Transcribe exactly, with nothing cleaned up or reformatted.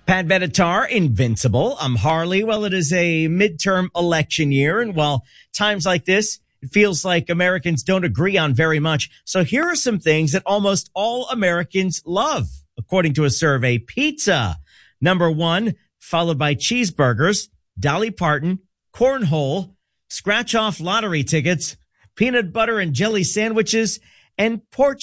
Pat Benatar, Invincible. I'm Harley. Well, it is a midterm election year, and while times like this, it feels like Americans don't agree on very much. So here are some things that almost all Americans love, according to a survey. Pizza, number one, followed by cheeseburgers, Dolly Parton, cornhole, scratch-off lottery tickets, peanut butter and jelly sandwiches, and pork